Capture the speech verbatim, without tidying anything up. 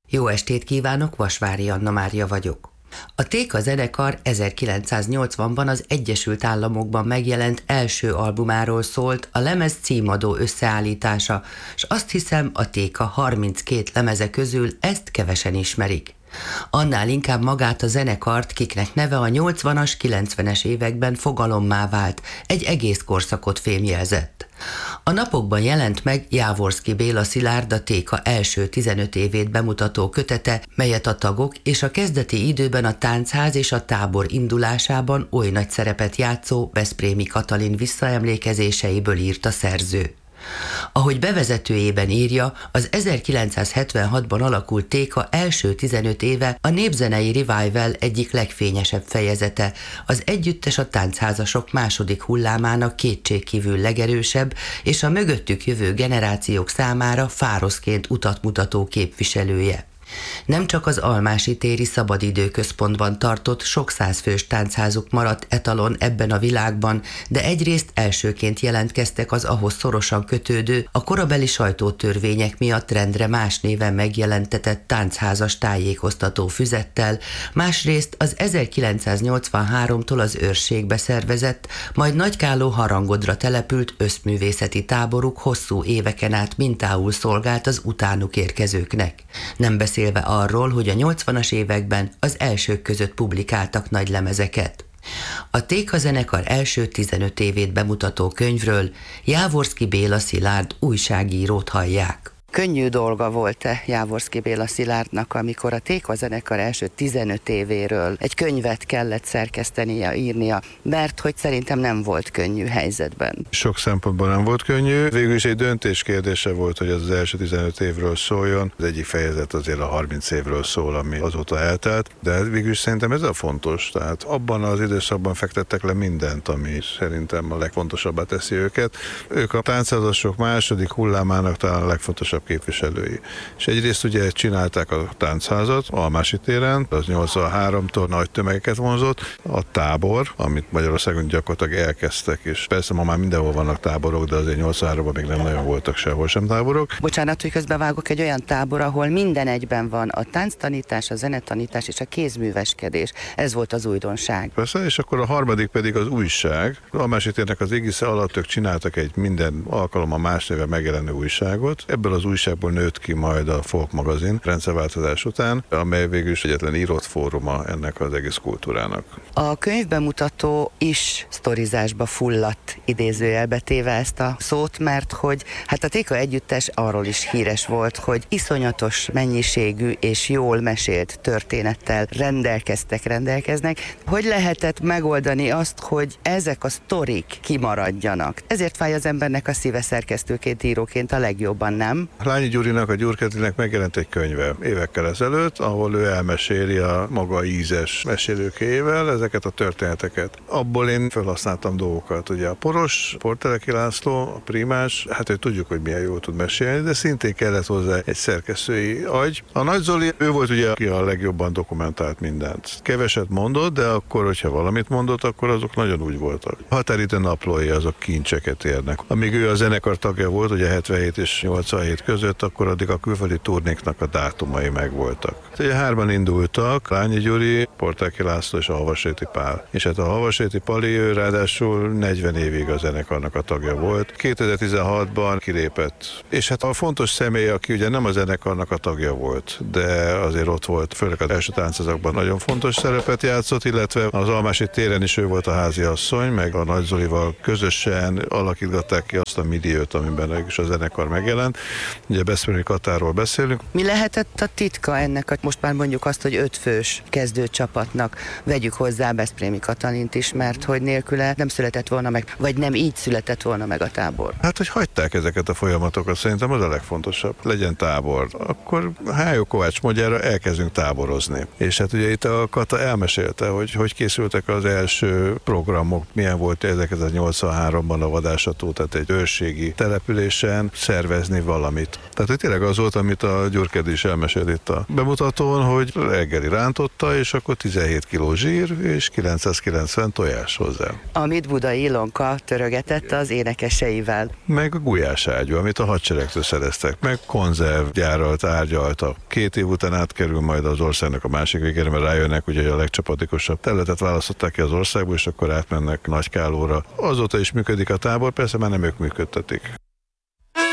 Jó estét kívánok, Vasvári Anna Mária vagyok. A Téka zenekar ezerkilencszáznyolcvanban az Egyesült Államokban megjelent első albumáról szólt a lemez címadó összeállítása, és azt hiszem a Téka harminckét lemeze közül ezt kevesen ismerik. Annál inkább magát a zenekart, kiknek neve a nyolcvanas, kilencvenes években fogalommá vált, egy egész korszakot fémjelzett. A napokban jelent meg Jávorszky Béla Szilárd a Téka első tizenöt évét bemutató kötete, melyet a tagok és a kezdeti időben a táncház és a tábor indulásában oly nagy szerepet játszó Veszprémi Katalin visszaemlékezéseiből írt a szerző. Ahogy bevezetőjében írja, az ezerkilencszázhetvenhatban alakult Téka első tizenöt éve a népzenei revival egyik legfényesebb fejezete, az együttes a táncházasok második hullámának kétségkívül legerősebb és a mögöttük jövő generációk számára fároszként utat mutató képviselője. Nem csak az Almási téri szabadidőközpontban tartott sok százfős táncházuk maradt etalon ebben a világban, de egyrészt elsőként jelentkeztek az ahhoz szorosan kötődő, a korabeli sajtótörvények miatt rendre más néven megjelentetett táncházas tájékoztató füzettel, másrészt az ezerkilencszáznyolcvanháromtól az őrségbe szervezett, majd Nagykálló Harangodra települt összművészeti táboruk hosszú éveken át mintául szolgált az utánuk érkezőknek. Nem beszél beszélve arról, hogy a nyolcvanas években az elsők között publikáltak nagy lemezeket. A Téka zenekar első tizenöt évét bemutató könyvről Jávorszky Béla Szilárd újságírót hallják. Könnyű dolga volt-e Jávorszky Béla Szilárdnak, amikor a Téka zenekar első tizenöt évéről egy könyvet kellett szerkesztenie, írnia, mert hogy szerintem nem volt könnyű helyzetben. Sok szempontból nem volt könnyű. Végül is egy döntés kérdése volt, hogy az az első tizenöt évről szóljon. Az egyik fejezet azért a harminc évről szól, ami azóta eltelt, de végül is szerintem ez a fontos. Tehát abban az időszakban fektettek le mindent, ami szerintem a legfontosabbá teszi őket. Ők a táncházasok második hullámának talán a legfontosabb képviselői. És egyrészt ugye csinálták a táncházat Almási téren, az nyolcvanháromtól nagy tömegeket vonzott, a tábor, amit Magyarországon gyakorlatilag elkezdtek, és persze ma már mindenhol vannak táborok, de azért nyolcvanháromban még nem nagyon voltak sehol sem táborok. Bocsánat, hogy közbevágok, egy olyan tábor, ahol minden egyben van, a tánctanítás, a zenetanítás és a kézműveskedés. Ez volt az újdonság. Persze, és akkor a harmadik pedig az újság. Almási térnek az égisze alatt ők csináltak egy minden alkalommal más néven megjelenő újságot. Ebből az újságból nőtt ki majd a Folk magazin rendszerváltozás után, amely végül is egyetlen írott fóruma ennek az egész kultúrának. A könyvbemutató is sztorizásba fulladt, idézőjelbe téve ezt a szót, mert hogy hát a Téka együttes arról is híres volt, hogy iszonyatos mennyiségű és jól mesélt történettel rendelkeztek, rendelkeznek. Hogy lehetett megoldani azt, hogy ezek a sztorik kimaradjanak? Ezért fáj az embernek a szíve szerkesztőként, íróként a legjobban, nem? Lányi Gyurinak, a Gyurketinek megjelent egy könyve évekkel ezelőtt, ahol ő elmeséli a maga ízes mesélőkével ezeket a történeteket. Abból én felhasználtam dolgokat. Ugye a Poros, Porteleki László, a Primás, hát ő tudjuk, hogy milyen jól tud mesélni, de szintén kellett hozzá egy szerkesztői agy. A Nagy Zoli, ő volt ugye, aki a legjobban dokumentált mindent. Keveset mondott, de akkor, hogyha valamit mondott, akkor azok nagyon úgy voltak. Határidő naplói azok kincseket érnek. Amíg ő a zenekar tagja volt, ugye hetvenhét és nyolcvanhét között, akkor addig a külföldi turnéknak a dátumai megvoltak. Ugye hárman indultak, Lányi Gyuri, Porteleki László és a Havasréti Pál. És hát a Havasréti Pali, ő ráadásul negyven évig a zenekarnak a tagja volt. kétezer-tizenhatban kilépett. És hát a fontos személy, aki ugye nem a zenekarnak a tagja volt, de azért ott volt, főleg az első táncházakban nagyon fontos szerepet játszott, illetve az Almási téren is ő volt a háziasszony, meg a Nagy Zolival közösen alakítgatták ki azt a midiót, amiben is a zenekar megjelent. Ugye Veszprémi Katáról beszélünk. Mi lehetett a titka ennek, a, most már mondjuk azt, hogy ötfős kezdőcsapatnak, vegyük hozzá Veszprémi Katalint is, mert hogy nélküle nem született volna meg, vagy nem így született volna meg a tábor? Hát, hogy hagyták ezeket a folyamatokat, szerintem az a legfontosabb. Legyen tábor. Akkor Hájó Kovács módjára elkezdünk táborozni. És hát ugye itt a Kata elmesélte, hogy hogy készültek az első programok, milyen volt ezerkilencszáznyolcvanháromban a Vadásató, tehát egy őrségi településen szervezni valamit. Tehát hogy tényleg az volt, amit a Gyurkedi is elmesélt itt a bemutatón, hogy reggeli rántotta, és akkor tizenhét kiló zsír és kilencszázkilencven tojás hozzá. Amit Budai Ilonka törögetett az énekeseivel. Meg a gulyáságyú, amit a hadseregtől szereztek, meg konzervgyárral tárgyaltak. Két év után átkerül majd az országnak a másik végére, mert rájönnek, ugye, hogy a legcsapadékosabb területet választották ki az országból, és akkor átmennek Nagykálóra. Azóta is működik a tábor, persze már nem ők működtetik.